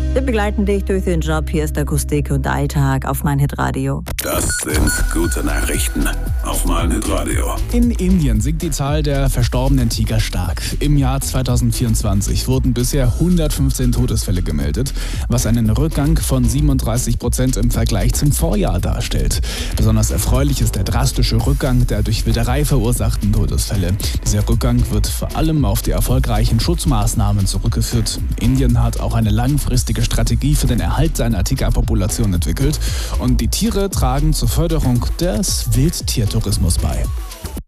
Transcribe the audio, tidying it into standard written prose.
Wir begleiten dich durch den Job. Hier ist Akustik und Alltag auf meinHit-Radio. Das sind gute Nachrichten auf meinHit-Radio. In Indien sinkt die Zahl der verstorbenen Tiger stark. Im Jahr 2024 wurden bisher 115 Todesfälle gemeldet, was einen Rückgang von 37% im Vergleich zum Vorjahr darstellt. Besonders erfreulich ist der drastische Rückgang der durch Wilderei verursachten Todesfälle. Dieser Rückgang wird vor allem auf die erfolgreichen Schutzmaßnahmen zurückgeführt. Indien hat auch eine langfristige Strategie für den Erhalt seiner Tigerpopulation entwickelt und die Tiere tragen zur Förderung des Wildtiertourismus bei.